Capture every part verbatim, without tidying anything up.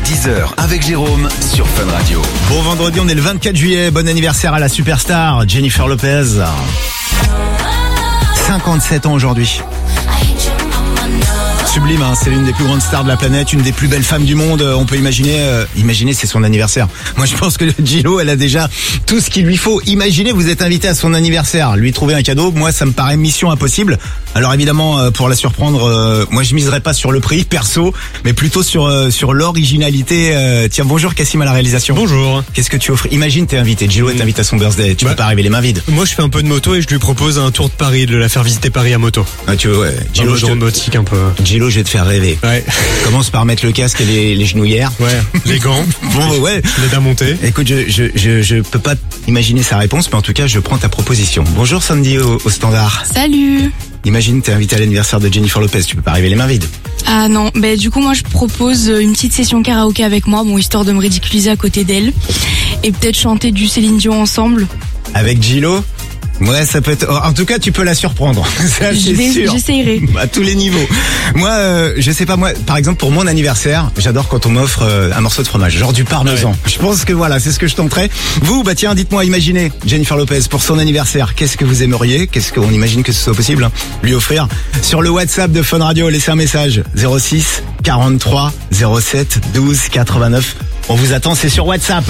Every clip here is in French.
dix heures avec Jérôme sur Fun Radio. Bon vendredi, on est le vingt-quatre juillet. Bon anniversaire à la superstar Jennifer Lopez. cinquante-sept ans aujourd'hui. Sublime, hein, c'est l'une des plus grandes stars de la planète, une des plus belles femmes du monde. On peut imaginer, euh, imaginer c'est son anniversaire. Moi je pense que Gillo, elle a déjà tout ce qu'il lui faut. Imaginez, vous êtes invité à son anniversaire, lui trouver un cadeau. Moi ça me paraît mission impossible. Alors évidemment, euh, pour la surprendre, euh, moi je miserais pas sur le prix perso, mais plutôt sur euh, sur l'originalité. Euh, tiens, bonjour Cassim à la réalisation. Bonjour. Qu'est-ce que tu offres? Imagine t'es invité, Gillo t'invite à son birthday. Tu bah, peux pas arriver les mains vides. Moi je fais un peu de moto et je lui propose un tour de Paris, de la faire visiter Paris à moto. Ah, tu vois, ouais. Gillo, genre nautique un peu. Gillo, je vais te faire rêver. Ouais. Commence par mettre le casque et les, les genouillères. Ouais. Les gants. Bon, ouais. Les dames montées. Écoute, je, je, je, je peux pas imaginer sa réponse, mais en tout cas, je prends ta proposition. Bonjour Sandy au, au standard. Salut. Imagine, t'es invité à l'anniversaire de Jennifer Lopez, tu peux pas arriver les mains vides. Ah non, bah du coup moi je propose une petite session karaoké avec moi, bon histoire de me ridiculiser à côté d'elle et peut-être chanter du Céline Dion ensemble. Avec Gillo? Ouais, ça peut être. En tout cas, tu peux la surprendre. Ça, Je c'est vais, sûr. j'essayerai. À tous les niveaux. Moi, euh, je sais pas moi. Par exemple, pour mon anniversaire, j'adore quand on m'offre euh, un morceau de fromage, genre du parmesan. Ouais. Je pense que voilà, c'est ce que je tenterai. Vous, bah tiens, dites-moi, imaginez Jennifer Lopez pour son anniversaire. Qu'est-ce que vous aimeriez? Qu'est-ce qu'on imagine que ce soit possible hein, lui offrir? Sur le WhatsApp de Fun Radio, laissez un message zéro six quarante-trois zéro sept douze quatre-vingt-neuf. On vous attend, c'est sur WhatsApp.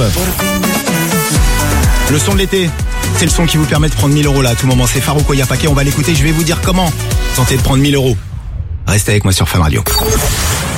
Le son de l'été, c'est le son qui vous permet de prendre mille euros là à tout moment. C'est Farouk Oyapake, on va l'écouter, je vais vous dire comment tenter de prendre mille euros. Restez avec moi sur Fun Radio.